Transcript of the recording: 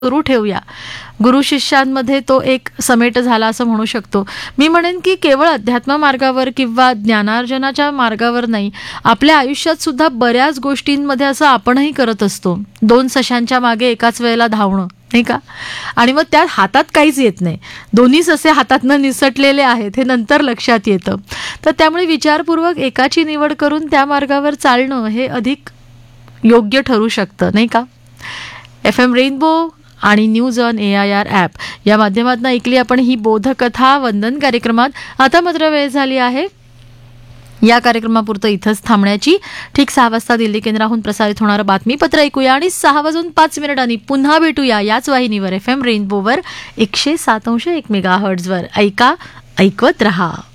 सुरू ठेवूया. गुरु शिष्यांमध्ये तो एक समेट झाला असं म्हणू शकतो. मी म्हणेन की केवळ अध्यात्म मार्गावर किंवा ज्ञानार्जनाच्या मार्गावर नाही, आपल्या आयुष्यात सुद्धा बऱ्याच गोष्टींमध्ये असं आपणही करत असतो. 2 सशांच्या मागे एकाच वेळेला धावणं, नाही का? आणि मग त्यात हातात काहीच येत नाही, दोन्ही ससे हातातनं निसटलेले आहेत हे नंतर लक्षात येतं. तर त्यामुळे विचारपूर्वक एकाची निवड करून त्या मार्गावर चालणं हे अधिक योग्य ठरू शकतं, नाही का? FM रेनबो आणि न्यूज ऑन AIR ॲप या माध्यमातून ऐकली आपण ही बोधकथा वंदन कार्यक्रमात. आता मात्र वेळ झाली आहे या कार्यक्रमापुरतं इथंच थांबण्याची. ठीक 6 वाजता दिल्ली केंद्राहून प्रसारित होणारं बातमीपत्र ऐकूया आणि 6:05 पुन्हा भेटूया याच वाहिनीवर FM रेनबोवर 107.1 मेगाहर्ट्झवर. ऐकत रहा.